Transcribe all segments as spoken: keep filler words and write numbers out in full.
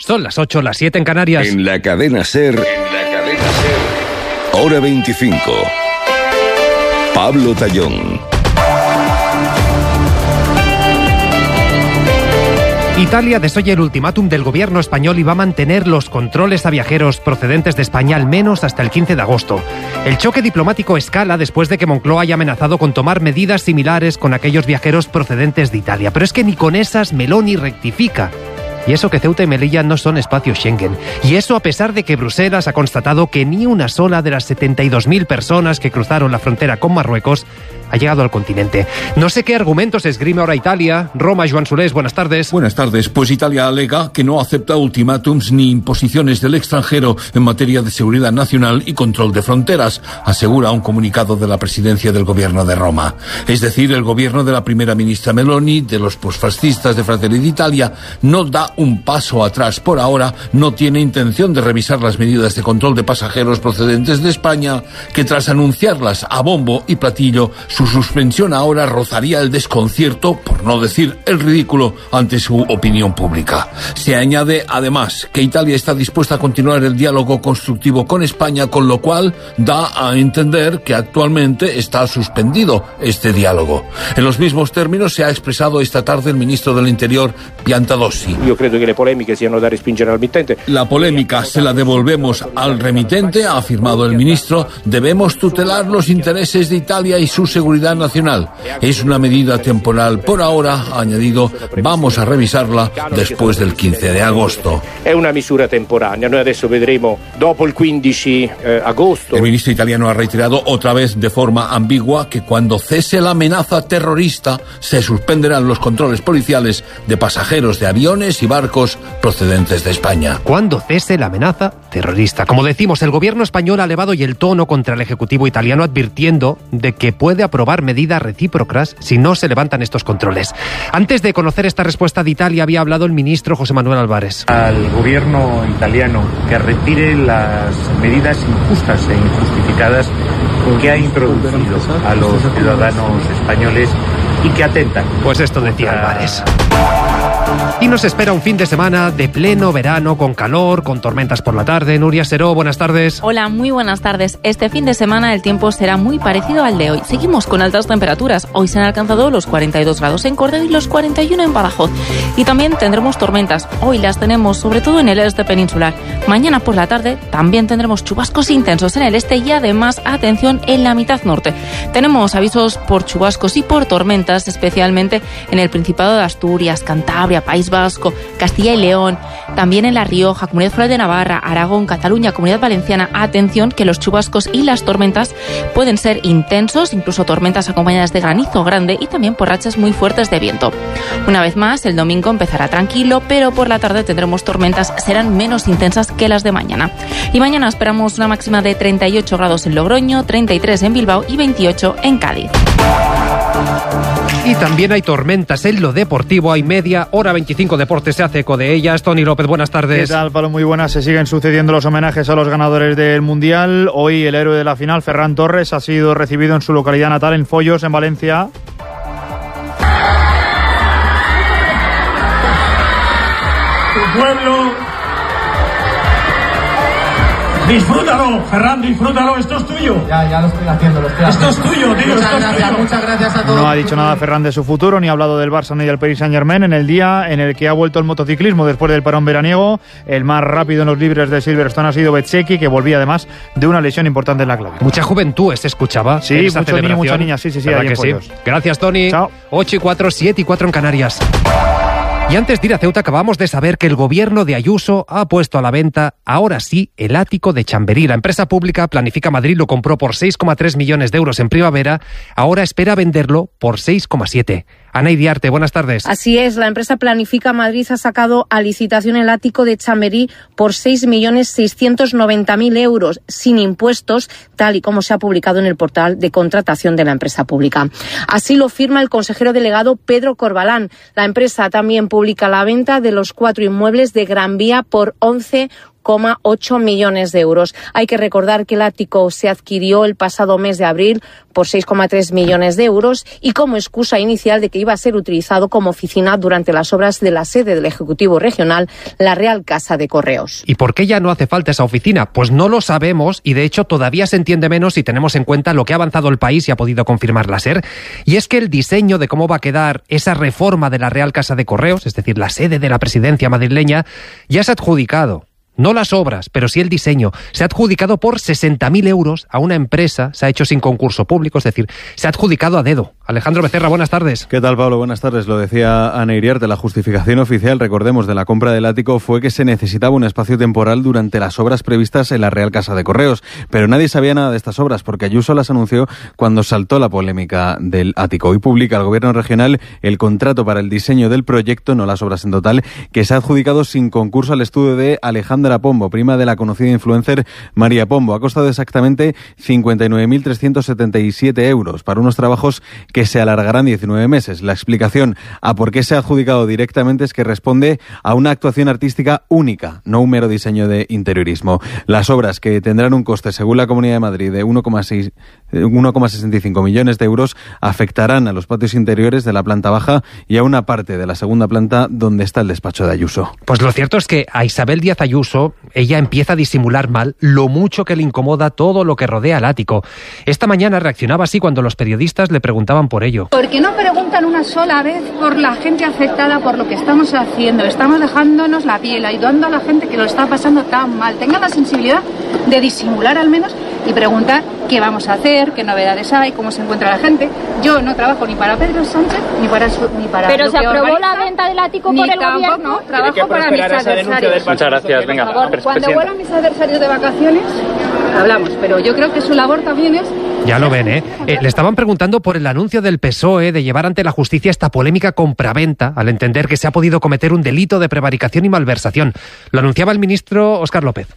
Son las ocho, las siete en Canarias. En la cadena SER, en la cadena SER, hora veinticinco. Pablo Tallón. Italia desoye el ultimátum del gobierno español y va a mantener los controles a viajeros procedentes de España al menos hasta el quince de agosto. El choque diplomático escala después de que Moncloa haya amenazado con tomar medidas similares con aquellos viajeros procedentes de Italia. Pero es que ni con esas Meloni rectifica. Y eso que Ceuta y Melilla no son espacios Schengen. Y eso a pesar de que Bruselas ha constatado que ni una sola de las setenta y dos mil personas que cruzaron la frontera con Marruecos ha llegado al continente. No sé qué argumentos esgrime ahora Italia. Roma, Joan Solés, buenas tardes. Buenas tardes. Pues Italia alega que no acepta ultimátums ni imposiciones del extranjero en materia de seguridad nacional y control de fronteras, asegura un comunicado de la presidencia del gobierno de Roma. Es decir, el gobierno de la primera ministra Meloni, de los posfascistas de Fratelli d'Italia, no da un paso atrás por ahora, no tiene intención de revisar las medidas de control de pasajeros procedentes de España, que tras anunciarlas a bombo y platillo, su suspensión ahora rozaría el desconcierto, por no decir el ridículo, ante su opinión pública. Se añade, además, que Italia está dispuesta a continuar el diálogo constructivo con España, con lo cual da a entender que actualmente está suspendido este diálogo. En los mismos términos se ha expresado esta tarde el ministro del Interior, Piantadosi. Yo creo que le polemiche siano da respingere al mittente. La polémica se la devolvemos al remitente, ha afirmado el ministro. Debemos tutelar los intereses de Italia y su seguridad nacional. Es una medida temporal por ahora, ha añadido. Vamos a revisarla después del quince de agosto. Es una misura temporanea. Noi adesso vedremo dopo il quindici agosto. El ministro italiano ha reiterado otra vez de forma ambigua que cuando cese la amenaza terrorista se suspenderán los controles policiales de pasajeros de aviones y barcos procedentes de España. Cuando cese la amenaza terrorista. Como decimos, el gobierno español ha elevado y el tono contra el ejecutivo italiano, advirtiendo de que puede aprobar medidas recíprocas si no se levantan estos controles. Antes de conocer esta respuesta de Italia, había hablado el ministro José Manuel Álvarez. Al gobierno italiano que retire las medidas injustas e injustificadas que ha introducido a los ciudadanos españoles y que atentan. Pues esto decía Álvarez. Y nos espera un fin de semana de pleno verano, con calor, con tormentas por la tarde. Nuria Seró, buenas tardes. Hola, muy buenas tardes. Este fin de semana el tiempo será muy parecido al de hoy. Seguimos con altas temperaturas. Hoy se han alcanzado los cuarenta y dos grados en Córdoba y los cuarenta y uno en Badajoz. Y también tendremos tormentas. Hoy las tenemos sobre todo en el este peninsular. Mañana por la tarde también tendremos chubascos intensos en el este y además, atención, en la mitad norte. Tenemos avisos por chubascos y por tormentas, especialmente en el Principado de Asturias, Cantabria, País Vasco, Castilla y León, también en La Rioja, Comunidad Foral de Navarra, Aragón, Cataluña, Comunidad Valenciana. Atención, que los chubascos y las tormentas pueden ser intensos, incluso tormentas acompañadas de granizo grande y también por rachas muy fuertes de viento. Una vez más, el domingo empezará tranquilo, pero por la tarde tendremos tormentas, serán menos intensas que las de mañana. Y mañana esperamos una máxima de treinta y ocho grados en Logroño, treinta y tres en Bilbao y veintiocho en Cádiz. Y también hay tormentas en lo deportivo. Hay media hora veinticinco Deportes se hace eco de ellas. Tony López, buenas tardes. ¿Qué tal, Pablo? Muy buenas. Se siguen sucediendo los homenajes a los ganadores del Mundial. Hoy el héroe de la final, Ferran Torres, ha sido recibido en su localidad natal, en Follos, en Valencia. Tu pueblo... Disfrútalo, Ferran, disfrútalo, esto es tuyo. Ya, ya lo estoy haciendo, lo estoy haciendo. Esto es tuyo, tío, muchas esto gracias, es tuyo. Muchas gracias a todos. No ha dicho nada Ferran de su futuro, ni ha hablado del Barça ni del Paris Saint-Germain, en el día en el que ha vuelto el motociclismo después del parón veraniego. El más rápido en los libres de Silverstone ha sido Bezzecchi, que volvía además de una lesión importante en la clavícula. Mucha juventud se escuchaba. Sí, mucho niño, mucha niña, sí, sí, sí. Que sí. Gracias, Tony. Chao. ocho y cuatro, siete y cuatro en Canarias. Y antes de ir a Ceuta, acabamos de saber que el gobierno de Ayuso ha puesto a la venta, ahora sí, el ático de Chamberí. La empresa pública Planifica Madrid lo compró por seis coma tres millones de euros en primavera, ahora espera venderlo por seis coma siete. Ana Idiarte, buenas tardes. Así es, la empresa Planifica Madrid ha sacado a licitación el ático de Chamberí por seis millones seiscientos noventa mil euros, sin impuestos, tal y como se ha publicado en el portal de contratación de la empresa pública. Así lo firma el consejero delegado Pedro Corbalán. La empresa también publica la venta de los cuatro inmuebles de Gran Vía por once coma ocho millones de euros. Hay que recordar que el ático se adquirió el pasado mes de abril por seis coma tres millones de euros y como excusa inicial de que iba a ser utilizado como oficina durante las obras de la sede del Ejecutivo Regional, la Real Casa de Correos. ¿Y por qué ya no hace falta esa oficina? Pues no lo sabemos y de hecho todavía se entiende menos si tenemos en cuenta lo que ha avanzado el país y ha podido confirmar la SER. Y es que el diseño de cómo va a quedar esa reforma de la Real Casa de Correos, es decir, la sede de la presidencia madrileña, ya se ha adjudicado. No las obras, pero sí el diseño. Se ha adjudicado por sesenta mil euros a una empresa, se ha hecho sin concurso público, es decir, se ha adjudicado a dedo. Alejandro Becerra, buenas tardes. ¿Qué tal, Pablo? Buenas tardes. Lo decía Ana Iriarte, la justificación oficial, recordemos, de la compra del ático fue que se necesitaba un espacio temporal durante las obras previstas en la Real Casa de Correos. Pero nadie sabía nada de estas obras porque Ayuso las anunció cuando saltó la polémica del ático. Hoy publica el Gobierno regional el contrato para el diseño del proyecto, no las obras en total, que se ha adjudicado sin concurso al estudio de Alejandra Pombo, prima de la conocida influencer María Pombo. Ha costado exactamente cincuenta y nueve mil trescientos setenta y siete euros para unos trabajos que se alargarán diecinueve meses. La explicación a por qué se ha adjudicado directamente es que responde a una actuación artística única, no un mero diseño de interiorismo. Las obras, que tendrán un coste, según la Comunidad de Madrid, de uno coma sesenta y cinco millones de euros, afectarán a los patios interiores de la planta baja y a una parte de la segunda planta donde está el despacho de Ayuso. Pues lo cierto es que a Isabel Díaz Ayuso, ella empieza a disimular mal lo mucho que le incomoda todo lo que rodea al ático. Esta mañana reaccionaba así cuando los periodistas le preguntaban por ello. ¿Por qué no preguntan una sola vez por la gente afectada por lo que estamos haciendo? Estamos dejándonos la piel, ayudando a la gente que lo está pasando tan mal. Tengan la sensibilidad de disimular al menos y preguntar qué vamos a hacer, qué novedades hay, cómo se encuentra la gente. Yo no trabajo ni para Pedro Sánchez ni para su, ni para Pero lo se que aprobó organiza, la venta del ático por el tampoco, gobierno. No, trabajo para mis adversarios. Muchas gracias, venga. Por favor, cuando vuelvan mis adversarios de vacaciones, hablamos. Pero yo creo que su labor también es... Ya lo ven, ¿eh? eh le estaban preguntando por el anuncio del P S O E de llevar ante la justicia esta polémica compraventa, al entender que se ha podido cometer un delito de prevaricación y malversación. Lo anunciaba el ministro Óscar López.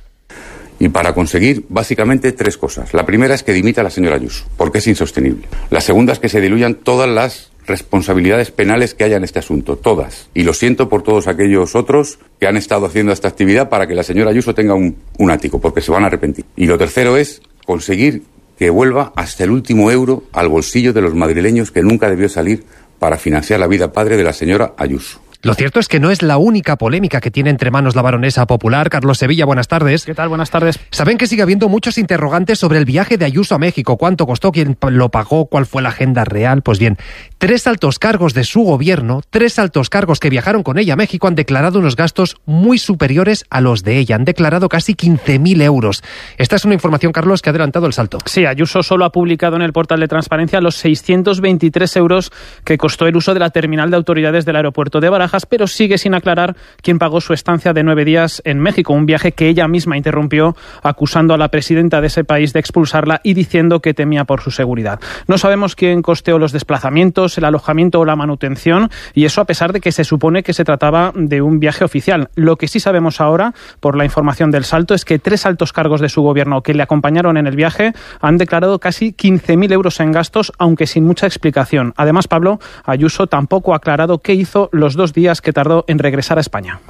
Y para conseguir, básicamente, tres cosas. La primera es que dimita a la señora Ayuso, porque es insostenible. La segunda es que se diluyan todas las responsabilidades penales que haya en este asunto, todas. Y lo siento por todos aquellos otros que han estado haciendo esta actividad para que la señora Ayuso tenga un, un ático, porque se van a arrepentir. Y lo tercero es conseguir que vuelva hasta el último euro al bolsillo de los madrileños que nunca debió salir para financiar la vida padre de la señora Ayuso. Lo cierto es que no es la única polémica que tiene entre manos la baronesa popular. Carlos Sevilla, buenas tardes. ¿Qué tal? Buenas tardes. Saben que sigue habiendo muchos interrogantes sobre el viaje de Ayuso a México. ¿Cuánto costó? ¿Quién lo pagó? ¿Cuál fue la agenda real? Pues bien, tres altos cargos de su gobierno, tres altos cargos que viajaron con ella a México han declarado unos gastos muy superiores a los de ella. Han declarado casi quince mil euros. Esta es una información, Carlos, que ha adelantado el Salto. Sí, Ayuso solo ha publicado en el portal de Transparencia los seiscientos veintitrés euros que costó el uso de la terminal de autoridades del aeropuerto de Barajas, pero sigue sin aclarar quién pagó su estancia de nueve días en México, un viaje que ella misma interrumpió acusando a la presidenta de ese país de expulsarla y diciendo que temía por su seguridad. No sabemos quién costeó los desplazamientos, el alojamiento o la manutención, y eso a pesar de que se supone que se trataba de un viaje oficial. Lo que sí sabemos ahora, por la información del Salto, es que tres altos cargos de su gobierno que le acompañaron en el viaje han declarado casi quince mil euros en gastos, aunque sin mucha explicación. Además, Pablo, Ayuso tampoco ha aclarado qué hizo los dos días que tardó en regresar a España.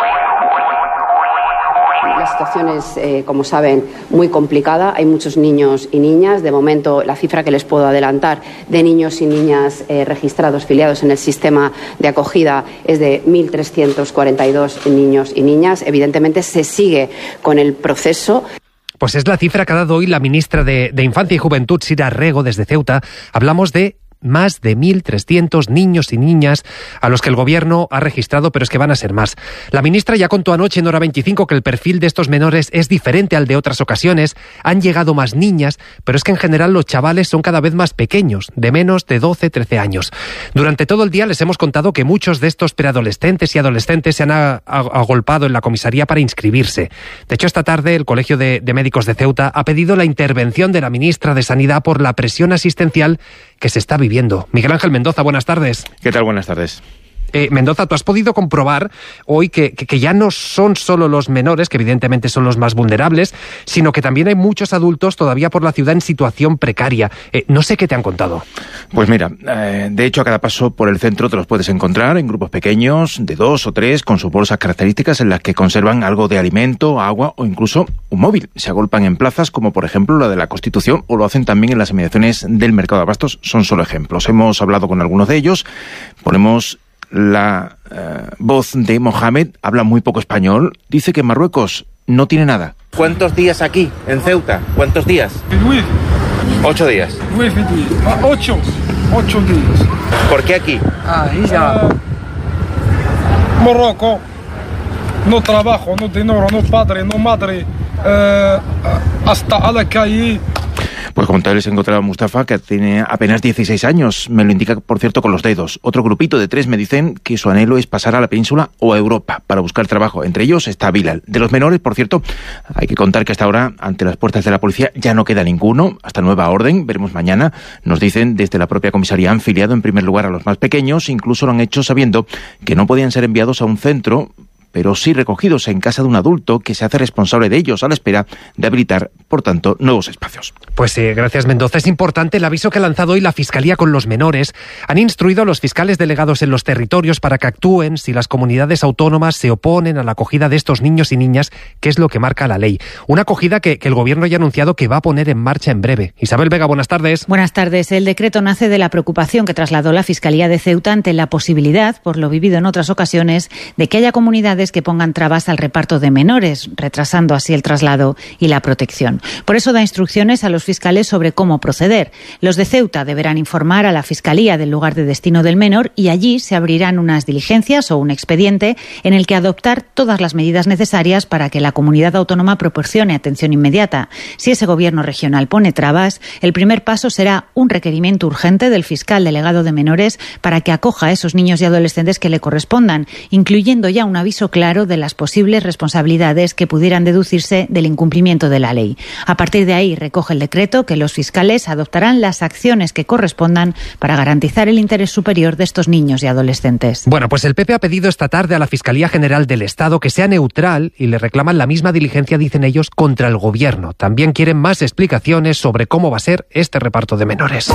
La situación es, eh, como saben, muy complicada. Hay muchos niños y niñas. De momento, la cifra que les puedo adelantar de niños y niñas eh, registrados, filiados en el sistema de acogida, es de mil trescientos cuarenta y dos niños y niñas. Evidentemente, se sigue con el proceso. Pues es la cifra que ha dado hoy la ministra de, de Infancia y Juventud, Sira Rego, desde Ceuta. Hablamos de más de mil trescientos niños y niñas a los que el gobierno ha registrado, pero es que van a ser más. La ministra ya contó anoche en Hora veinticinco que el perfil de estos menores es diferente al de otras ocasiones. Han llegado más niñas, pero es que en general los chavales son cada vez más pequeños, de menos de doce, trece años. Durante todo el día les hemos contado que muchos de estos preadolescentes y adolescentes se han agolpado en la comisaría para inscribirse. De hecho, esta tarde el Colegio de, de Médicos de Ceuta ha pedido la intervención de la ministra de Sanidad por la presión asistencial que se está viviendo. Miguel Ángel Mendoza, buenas tardes. ¿Qué tal? Buenas tardes. Eh, Mendoza, tú has podido comprobar hoy que, que, que ya no son solo los menores, que evidentemente son los más vulnerables, sino que también hay muchos adultos todavía por la ciudad en situación precaria. Eh, no sé qué te han contado. Pues mira, eh, de hecho a cada paso por el centro te los puedes encontrar en grupos pequeños, de dos o tres, con sus bolsas características en las que conservan algo de alimento, agua o incluso un móvil. Se agolpan en plazas como por ejemplo la de la Constitución o lo hacen también en las inmediaciones del Mercado de Abastos. Son solo ejemplos. Hemos hablado con algunos de ellos. Ponemos la eh, voz de Mohamed. Habla muy poco español. Dice que en Marruecos no tiene nada. ¿Cuántos días aquí, en Ceuta? ¿Cuántos días? Nueve. Ocho días. Nueve días. Ah, ocho. Ocho días. ¿Por qué aquí? Ahí ya. Uh, Marruecos. No trabajo, no dinero, no padre, no madre. Uh, hasta a la calle. Pues como tal, les he encontrado a Mustafa, que tiene apenas dieciséis años. Me lo indica, por cierto, con los dedos. Otro grupito de tres me dicen que su anhelo es pasar a la península o a Europa para buscar trabajo. Entre ellos está Bilal. De los menores, por cierto, hay que contar que hasta ahora, ante las puertas de la policía, ya no queda ninguno. Hasta nueva orden, veremos mañana. Nos dicen desde la propia comisaría han filiado en primer lugar a los más pequeños. Incluso lo han hecho sabiendo que no podían ser enviados a un centro, pero sí recogidos en casa de un adulto que se hace responsable de ellos a la espera de habilitar, por tanto, nuevos espacios. Pues eh, gracias, Mendoza. Es importante el aviso que ha lanzado hoy la Fiscalía con los menores. Han instruido a los fiscales delegados en los territorios para que actúen si las comunidades autónomas se oponen a la acogida de estos niños y niñas, que es lo que marca la ley. Una acogida que, que el Gobierno ya ha anunciado que va a poner en marcha en breve. Isabel Vega, buenas tardes. Buenas tardes. El decreto nace de la preocupación que trasladó la Fiscalía de Ceuta ante la posibilidad, por lo vivido en otras ocasiones, de que haya comunidades que pongan trabas al reparto de menores, retrasando así el traslado y la protección. Por eso da instrucciones a los fiscales sobre cómo proceder. Los de Ceuta deberán informar a la Fiscalía del lugar de destino del menor y allí se abrirán unas diligencias o un expediente en el que adoptar todas las medidas necesarias para que la comunidad autónoma proporcione atención inmediata. Si ese gobierno regional pone trabas, el primer paso será un requerimiento urgente del fiscal delegado de menores para que acoja a esos niños y adolescentes que le correspondan, incluyendo ya un aviso claro de las posibles responsabilidades que pudieran deducirse del incumplimiento de la ley. A partir de ahí recoge el decreto que los fiscales adoptarán las acciones que correspondan para garantizar el interés superior de estos niños y adolescentes. Bueno, pues el P P ha pedido esta tarde a la Fiscalía General del Estado que sea neutral y le reclaman la misma diligencia, dicen ellos, contra el Gobierno. También quieren más explicaciones sobre cómo va a ser este reparto de menores.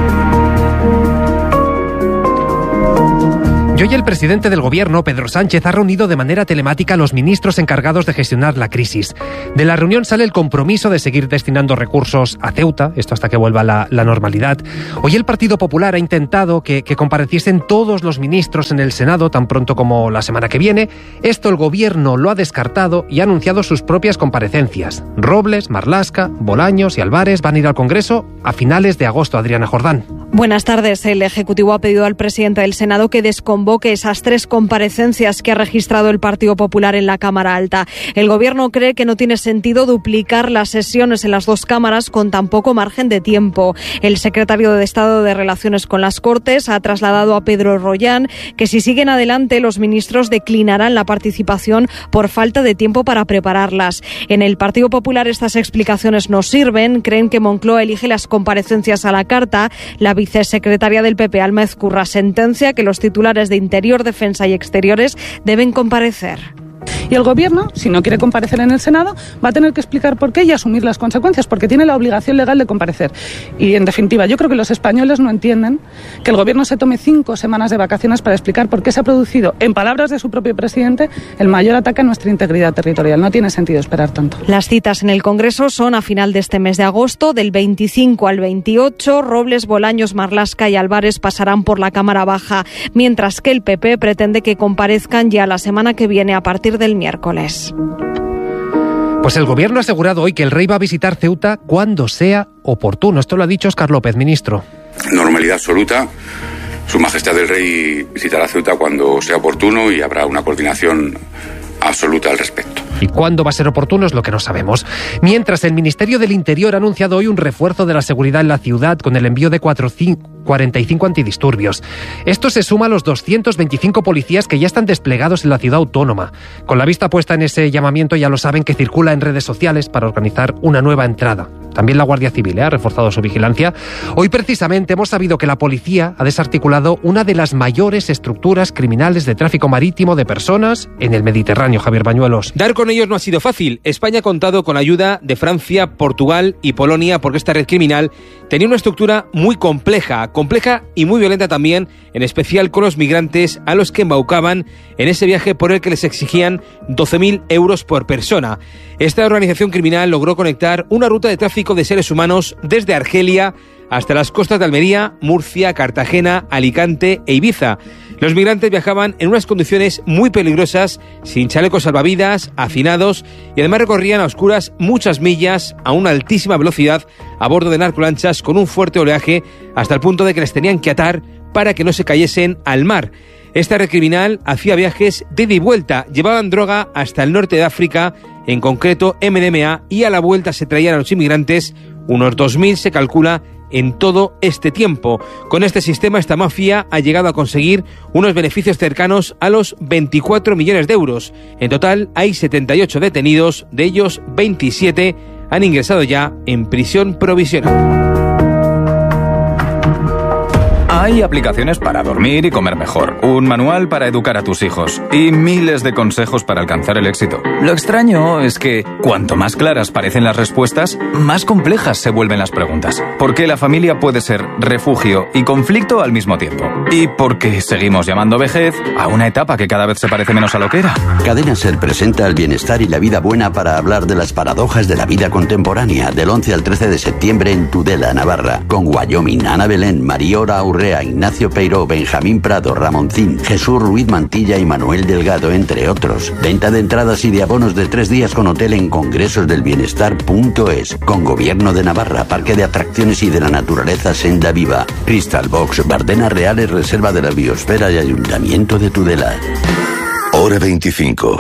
Y hoy el presidente del Gobierno, Pedro Sánchez, ha reunido de manera telemática a los ministros encargados de gestionar la crisis. De la reunión sale el compromiso de seguir destinando recursos a Ceuta, esto hasta que vuelva la, la normalidad. Hoy el Partido Popular ha intentado que, que compareciesen todos los ministros en el Senado tan pronto como la semana que viene. Esto el Gobierno lo ha descartado y ha anunciado sus propias comparecencias. Robles, Marlaska, Bolaños y Álvarez van a ir al Congreso a finales de agosto. Adriana Jordán. Buenas tardes. El Ejecutivo ha pedido al presidente del Senado que desconvoque esas tres comparecencias que ha registrado el Partido Popular en la Cámara Alta. El Gobierno cree que no tiene sentido duplicar las sesiones en las dos cámaras con tan poco margen de tiempo. El secretario de Estado de Relaciones con las Cortes ha trasladado a Pedro Rollán que si siguen adelante los ministros declinarán la participación por falta de tiempo para prepararlas. En el Partido Popular estas explicaciones no sirven. Creen que Moncloa elige las comparecencias a la carta. La vicesecretaria del P P, Alma Ezcurra, sentencia que los titulares de Interior, Defensa y Exteriores deben comparecer. Y el Gobierno, si no quiere comparecer en el Senado, va a tener que explicar por qué y asumir las consecuencias, porque tiene la obligación legal de comparecer. Y, en definitiva, yo creo que los españoles no entienden que el Gobierno se tome cinco semanas de vacaciones para explicar por qué se ha producido, en palabras de su propio presidente, el mayor ataque a nuestra integridad territorial. No tiene sentido esperar tanto. Las citas en el Congreso son a final de este mes de agosto, del veinticinco al veintiocho. Robles, Bolaños, Marlaska y Álvarez pasarán por la Cámara Baja, mientras que el P P pretende que comparezcan ya la semana que viene a partir del miércoles. Pues el Gobierno ha asegurado hoy que el rey va a visitar Ceuta cuando sea oportuno. Esto lo ha dicho Óscar López, ministro. Normalidad absoluta. Su Majestad el Rey visitará Ceuta cuando sea oportuno y habrá una coordinación absoluta al respecto. ¿Y cuándo va a ser oportuno? Es lo que no sabemos. Mientras, el Ministerio del Interior ha anunciado hoy un refuerzo de la seguridad en la ciudad con el envío de cuarenta y cinco antidisturbios. Esto se suma a los doscientos veinticinco policías que ya están desplegados en la ciudad autónoma. Con la vista puesta en ese llamamiento, ya lo saben, que circula en redes sociales para organizar una nueva entrada También la Guardia Civil ¿eh? ha reforzado su vigilancia. Hoy precisamente hemos sabido que la policía ha desarticulado una de las mayores estructuras criminales de tráfico marítimo de personas en el Mediterráneo. Javier Bañuelos. Dar con ellos no ha sido fácil. España ha contado con la ayuda de Francia, Portugal y Polonia porque esta red criminal tenía una estructura muy compleja, compleja y muy violenta también, en especial con los migrantes a los que embaucaban en ese viaje por el que les exigían doce mil euros por persona. Esta organización criminal logró conectar una ruta de tráfico de seres humanos desde Argelia hasta las costas de Almería, Murcia, Cartagena, Alicante e Ibiza. Los migrantes viajaban en unas condiciones muy peligrosas, sin chalecos salvavidas, hacinados, y además recorrían a oscuras muchas millas a una altísima velocidad a bordo de narcolanchas con un fuerte oleaje, hasta el punto de que les tenían que atar para que no se cayesen al mar. Esta red criminal hacía viajes de ida y vuelta, llevaban droga hasta el norte de África, en concreto M D M A, y a la vuelta se traían a los inmigrantes, unos dos mil se calcula, en todo este tiempo. Con este sistema, esta mafia ha llegado a conseguir unos beneficios cercanos a los veinticuatro millones de euros. En total hay setenta y ocho detenidos, de ellos veintisiete han ingresado ya en prisión provisional. Hay aplicaciones para dormir y comer mejor, un manual para educar a tus hijos y miles de consejos para alcanzar el éxito. Lo extraño es que cuanto más claras parecen las respuestas, más complejas se vuelven las preguntas. Porque la familia puede ser refugio y conflicto al mismo tiempo. Y porque seguimos llamando vejez a una etapa que cada vez se parece menos a lo que era. Cadena Ser presenta el bienestar y la vida buena para hablar de las paradojas de la vida contemporánea, del once al trece de septiembre en Tudela, Navarra, con Wyoming, Ana Belén, Mariora Urrea, Ignacio Peiró, Benjamín Prado, Ramoncín, Jesús Ruiz Mantilla y Manuel Delgado, entre otros. Venta de entradas y de abonos de tres días con hotel en congresosdelbienestar punto es, con Gobierno de Navarra, Parque de Atracciones y de la Naturaleza Senda Viva, Crystal Box, Bardenas Reales, Reserva de la Biosfera y Ayuntamiento de Tudela. Hora veinticinco.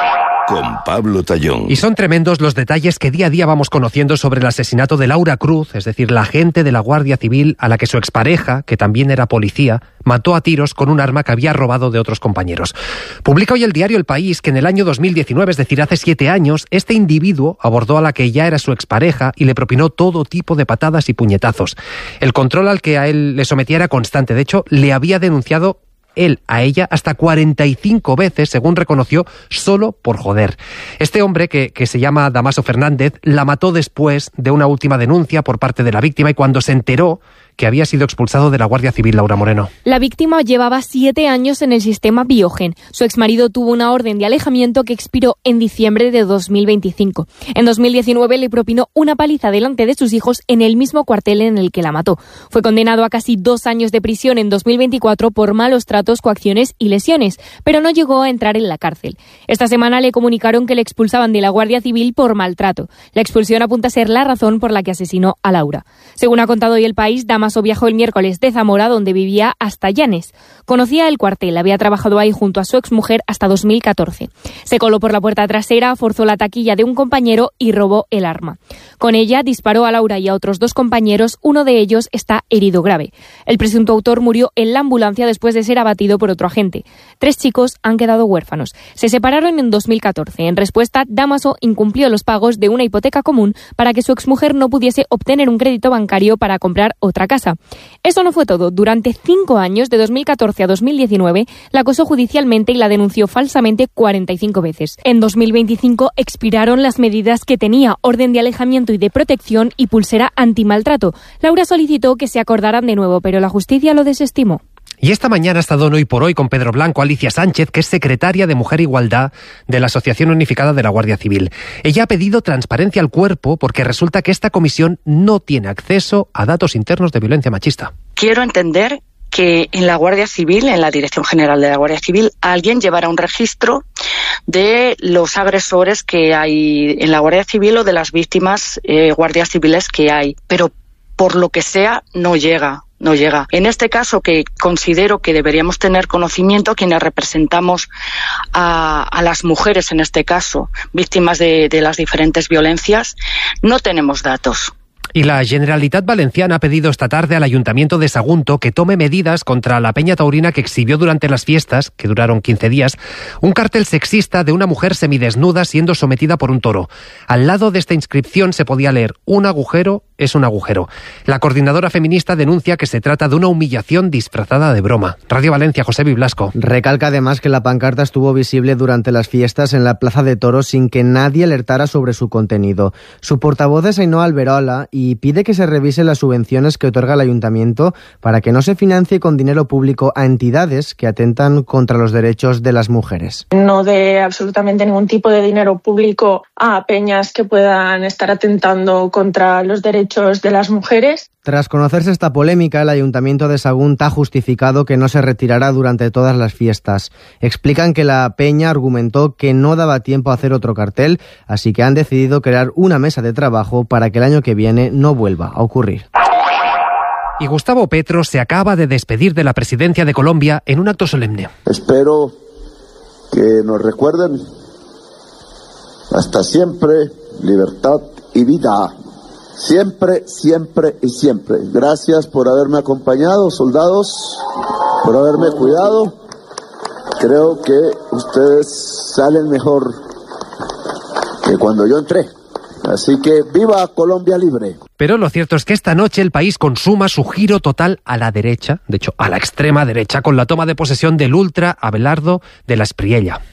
Con Pablo Tallón. Y son tremendos los detalles que día a día vamos conociendo sobre el asesinato de Laura Cruz, es decir, la agente de la Guardia Civil a la que su expareja, que también era policía, mató a tiros con un arma que había robado de otros compañeros. Publica hoy el diario El País que en el año dos mil diecinueve, es decir, hace siete años, este individuo abordó a la que ya era su expareja y le propinó todo tipo de patadas y puñetazos. El control al que a él le sometía era constante. De hecho, le había denunciado él a ella hasta cuarenta y cinco veces, según reconoció, solo por joder. Este hombre, que, que se llama Damaso Fernández, la mató después de una última denuncia por parte de la víctima y cuando se enteró que había sido expulsado de la Guardia Civil. Laura Moreno. La víctima llevaba siete años en el sistema Biogen. Su exmarido tuvo una orden de alejamiento que expiró en diciembre de dos mil veinticinco. En dos mil diecinueve le propinó una paliza delante de sus hijos en el mismo cuartel en el que la mató. Fue condenado a casi dos años de prisión en dos mil veinticuatro por malos tratos, coacciones y lesiones, pero no llegó a entrar en la cárcel. Esta semana le comunicaron que le expulsaban de la Guardia Civil por maltrato. La expulsión apunta a ser la razón por la que asesinó a Laura. Según ha contado hoy El País, Damaso viajó el miércoles de Zamora, donde vivía, hasta Llanes. Conocía el cuartel, había trabajado ahí junto a su exmujer hasta dos mil catorce. Se coló por la puerta trasera, forzó la taquilla de un compañero y robó el arma. Con ella disparó a Laura y a otros dos compañeros, uno de ellos está herido grave. El presunto autor murió en la ambulancia después de ser abatido por otro agente. Tres chicos han quedado huérfanos. Se separaron en dos mil catorce. En respuesta, Damaso incumplió los pagos de una hipoteca común para que su exmujer no pudiese obtener un crédito bancario para comprar otra casa. Eso no fue todo. Durante cinco años, de dos mil catorce a dos mil diecinueve, la acosó judicialmente y la denunció falsamente cuarenta y cinco veces. En dos mil veinticinco expiraron las medidas que tenía, orden de alejamiento y de protección y pulsera antimaltrato. Laura solicitó que se acordaran de nuevo, pero la justicia lo desestimó. Y esta mañana ha estado en Hoy por Hoy con Pedro Blanco Alicia Sánchez, que es secretaria de Mujer e Igualdad de la Asociación Unificada de la Guardia Civil. Ella ha pedido transparencia al cuerpo porque resulta que esta comisión no tiene acceso a datos internos de violencia machista. Quiero entender que en la Guardia Civil, en la Dirección General de la Guardia Civil, alguien llevará un registro de los agresores que hay en la Guardia Civil o de las víctimas eh, guardias civiles que hay, pero por lo que sea no llega. No llega. En este caso, que considero que deberíamos tener conocimiento, quienes representamos a, a las mujeres, en este caso, víctimas de, de las diferentes violencias, no tenemos datos. Y la Generalitat Valenciana ha pedido esta tarde al Ayuntamiento de Sagunto que tome medidas contra la peña taurina que exhibió durante las fiestas, que duraron quince días, un cartel sexista de una mujer semidesnuda siendo sometida por un toro. Al lado de esta inscripción se podía leer: un agujero es un agujero. La coordinadora feminista denuncia que se trata de una humillación disfrazada de broma. Radio Valencia, José Blasco. Recalca además que la pancarta estuvo visible durante las fiestas en la Plaza de Toros sin que nadie alertara sobre su contenido. Su portavoz es Ainhoa Alberola y pide que se revisen las subvenciones que otorga el ayuntamiento para que no se financie con dinero público a entidades que atentan contra los derechos de las mujeres. No dé absolutamente ningún tipo de dinero público a peñas que puedan estar atentando contra los derechos de las mujeres. Tras conocerse esta polémica, el Ayuntamiento de Sagunto ha justificado que no se retirará durante todas las fiestas. Explican que la peña argumentó que no daba tiempo a hacer otro cartel, así que han decidido crear una mesa de trabajo para que el año que viene no vuelva a ocurrir. Y Gustavo Petro se acaba de despedir de la presidencia de Colombia en un acto solemne. Espero que nos recuerden hasta siempre libertad y vida. Siempre, siempre y siempre. Gracias por haberme acompañado, soldados, por haberme cuidado. Creo que ustedes salen mejor que cuando yo entré. Así que ¡viva Colombia libre! Pero lo cierto es que esta noche el país consuma su giro total a la derecha, de hecho a la extrema derecha, con la toma de posesión del ultra Abelardo de la Espriella.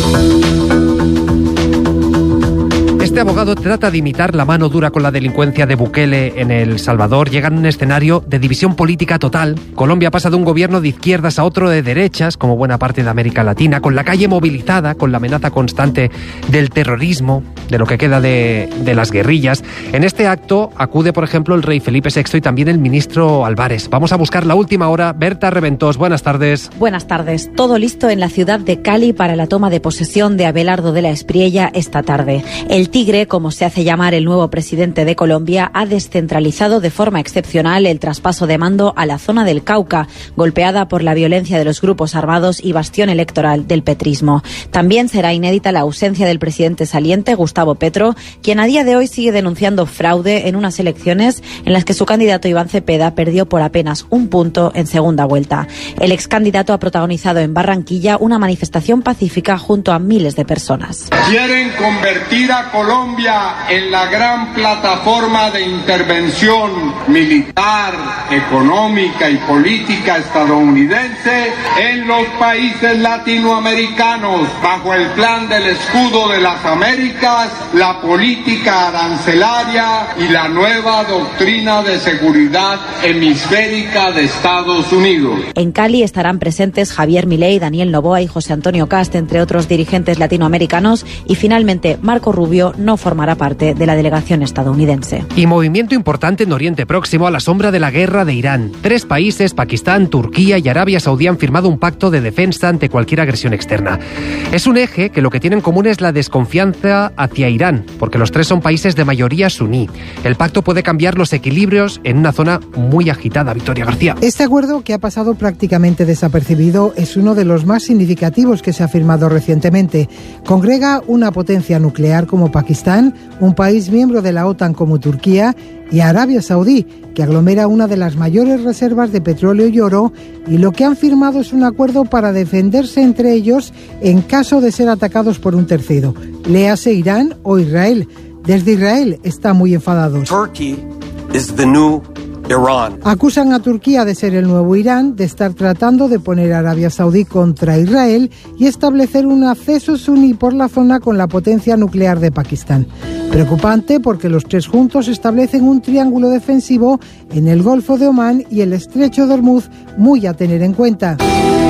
Este abogado trata de imitar la mano dura con la delincuencia de Bukele en El Salvador. Llega en un escenario de división política total. Colombia pasa de un gobierno de izquierdas a otro de derechas, como buena parte de América Latina, con la calle movilizada, con la amenaza constante del terrorismo, de lo que queda de, de las guerrillas. En este acto acude, por ejemplo, el rey Felipe sexto y también el ministro Álvarez. Vamos a buscar la última hora. Berta Reventós, buenas tardes. Buenas tardes. Todo listo en la ciudad de Cali para la toma de posesión de Abelardo de la Espriella esta tarde. El Tigre, como se hace llamar el nuevo presidente de Colombia, ha descentralizado de forma excepcional el traspaso de mando a la zona del Cauca, golpeada por la violencia de los grupos armados y bastión electoral del petrismo. También será inédita la ausencia del presidente saliente, Gustavo Petro, quien a día de hoy sigue denunciando fraude en unas elecciones en las que su candidato Iván Cepeda perdió por apenas un punto en segunda vuelta. El ex candidato ha protagonizado en Barranquilla una manifestación pacífica junto a miles de personas. Quieren convertir a Colombia en la gran plataforma de intervención militar, económica y política estadounidense en los países latinoamericanos, bajo el plan del escudo de las Américas, la política arancelaria y la nueva doctrina de seguridad hemisférica de Estados Unidos. En Cali estarán presentes Javier Milei, Daniel Noboa y José Antonio Cast, entre otros dirigentes latinoamericanos, y finalmente Marco Rubio no formará parte de la delegación estadounidense. Y movimiento importante en Oriente Próximo a la sombra de la guerra de Irán. Tres países, Pakistán, Turquía y Arabia Saudí, han firmado un pacto de defensa ante cualquier agresión externa. Es un eje que lo que tiene en común es la desconfianza hacia Irán, porque los tres son países de mayoría suní. El pacto puede cambiar los equilibrios en una zona muy agitada. Victoria García. Este acuerdo, que ha pasado prácticamente desapercibido, es uno de los más significativos que se ha firmado recientemente. Congrega una potencia nuclear como Pakistán, un país miembro de la OTAN como Turquía, y Arabia Saudí, que aglomera una de las mayores reservas de petróleo y oro, y lo que han firmado es un acuerdo para defenderse entre ellos en caso de ser atacados por un tercero, léase Irán o Israel. Desde Israel están muy enfadados. Turkey is the new Iran. Acusan a Turquía de ser el nuevo Irán, de estar tratando de poner a Arabia Saudí contra Israel y establecer un acceso suní por la zona con la potencia nuclear de Pakistán. Preocupante porque los tres juntos establecen un triángulo defensivo en el Golfo de Omán y el Estrecho de Hormuz, muy a tener en cuenta.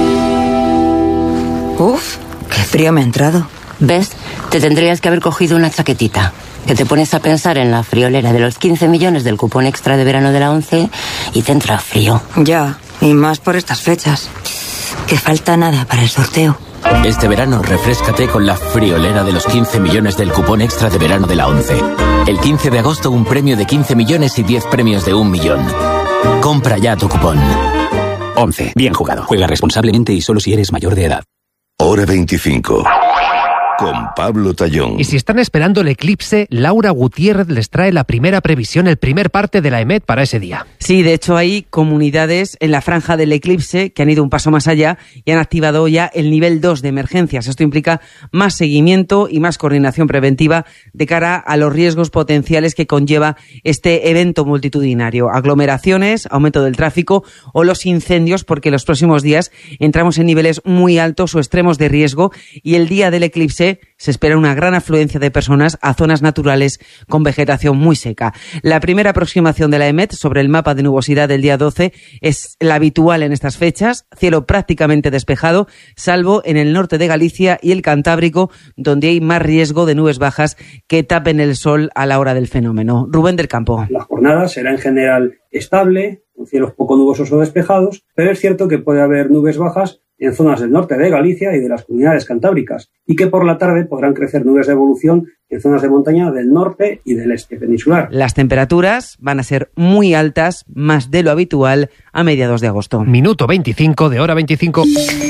Uf, qué frío me ha entrado. ¿Ves? Te tendrías que haber cogido una chaquetita. Que te pones a pensar en la friolera de los quince millones del cupón extra de verano de la ONCE y te entra frío. Ya, y más por estas fechas. Que falta nada para el sorteo. Este verano refréscate con la friolera de los quince millones del cupón extra de verano de la ONCE. El quince de agosto un premio de quince millones y diez premios de un millón. Compra ya tu cupón. ONCE. Bien jugado. Juega responsablemente y solo si eres mayor de edad. Hora veinticinco. Con Pablo Tallón. Y si están esperando el eclipse, Laura Gutiérrez les trae la primera previsión, el primer parte de la E M E T para ese día. Sí, de hecho hay comunidades en la franja del eclipse que han ido un paso más allá y han activado ya el nivel dos de emergencias. Esto implica más seguimiento y más coordinación preventiva de cara a los riesgos potenciales que conlleva este evento multitudinario. Aglomeraciones, aumento del tráfico o los incendios, porque los próximos días entramos en niveles muy altos o extremos de riesgo y el día del eclipse se espera una gran afluencia de personas a zonas naturales con vegetación muy seca. La primera aproximación de la E M E T sobre el mapa de nubosidad del día doce es la habitual en estas fechas, cielo prácticamente despejado, salvo en el norte de Galicia y el Cantábrico, donde hay más riesgo de nubes bajas que tapen el sol a la hora del fenómeno. Rubén del Campo. La jornada será en general estable, con cielos poco nubosos o despejados, pero es cierto que puede haber nubes bajas en zonas del norte de Galicia y de las comunidades cantábricas, y que por la tarde podrán crecer nubes de evolución en zonas de montaña del norte y del este peninsular. Las temperaturas van a ser muy altas, más de lo habitual, a mediados de agosto. Minuto veinticinco de hora veinticinco.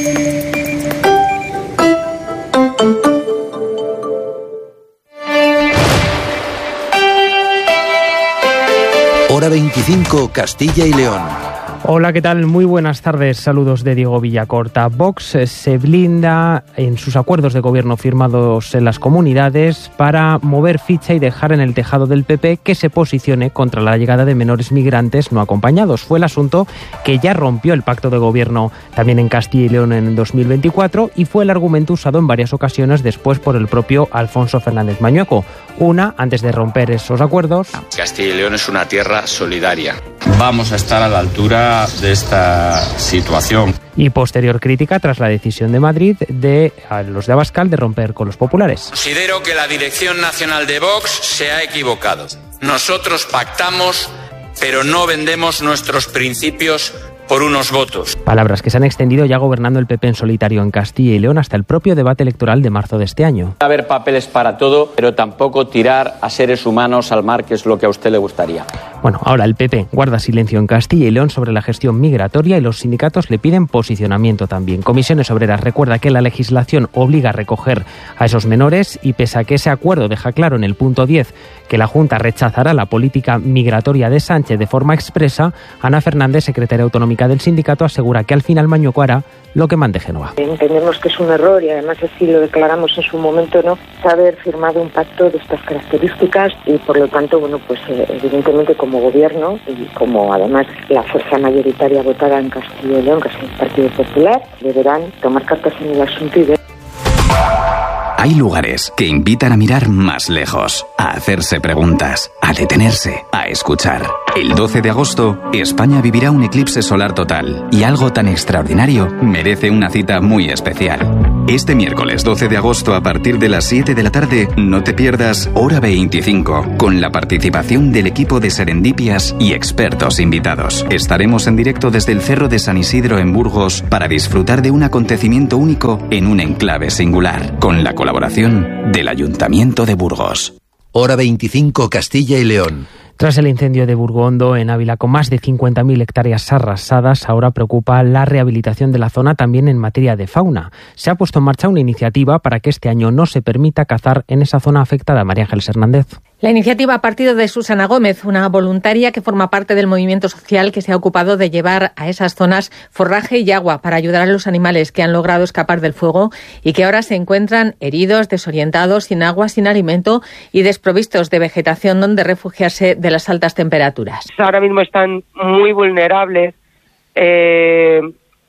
Hora veinticinco, Castilla y León. Hola, ¿qué tal? Muy buenas tardes. Saludos de Diego Villacorta. Vox se blinda en sus acuerdos de gobierno firmados en las comunidades para mover ficha y dejar en el tejado del P P que se posicione contra la llegada de menores migrantes no acompañados. Fue el asunto que ya rompió el pacto de gobierno también en Castilla y León en dos mil veinticuatro y fue el argumento usado en varias ocasiones después por el propio Alfonso Fernández Mañueco. Una, antes de romper esos acuerdos. Castilla y León es una tierra solidaria. Vamos a estar a la altura de esta situación. Y posterior crítica tras la decisión de Madrid de a los de Abascal de romper con los populares. Considero que la Dirección Nacional de Vox se ha equivocado. Nosotros pactamos, pero no vendemos nuestros principios por unos votos. Palabras que se han extendido ya gobernando el P P en solitario en Castilla y León hasta el propio debate electoral de marzo de este año. Va a haber papeles para todo, pero tampoco tirar a seres humanos al mar, que es lo que a usted le gustaría. Bueno, ahora el P P guarda silencio en Castilla y León sobre la gestión migratoria y los sindicatos le piden posicionamiento también. Comisiones Obreras recuerda que la legislación obliga a recoger a esos menores y pese a que ese acuerdo deja claro en el punto diez que la Junta rechazará la política migratoria de Sánchez de forma expresa, Ana Fernández, secretaria autonómica del sindicato, asegura que al final Mañueco hará lo que mande Génova. Entendemos que es un error y además así lo declaramos en su momento, ¿no? Haber firmado un pacto de estas características y por lo tanto, bueno, pues evidentemente como gobierno y como además la fuerza mayoritaria votada en Castilla y León, que es el Partido Popular, deberán tomar cartas en el asunto y ver. Hay lugares que invitan a mirar más lejos, a hacerse preguntas, a detenerse, a escuchar. El doce de agosto, España vivirá un eclipse solar total y algo tan extraordinario merece una cita muy especial. Este miércoles doce de agosto a partir de las siete de la tarde, no te pierdas Hora veinticinco, con la participación del equipo de Serendipias y expertos invitados. Estaremos en directo desde el Cerro de San Isidro en Burgos para disfrutar de un acontecimiento único en un enclave singular, con la colaboración del Ayuntamiento de Burgos. Hora veinticinco, Castilla y León. Tras el incendio de Burgondo en Ávila con más de cincuenta mil hectáreas arrasadas, ahora preocupa la rehabilitación de la zona también en materia de fauna. Se ha puesto en marcha una iniciativa para que este año no se permita cazar en esa zona afectada. María Ángeles Hernández. La iniciativa ha partido de Susana Gómez, una voluntaria que forma parte del movimiento social que se ha ocupado de llevar a esas zonas forraje y agua para ayudar a los animales que han logrado escapar del fuego y que ahora se encuentran heridos, desorientados, sin agua, sin alimento y desprovistos de vegetación donde refugiarse de las altas temperaturas. Ahora mismo están muy vulnerables, eh,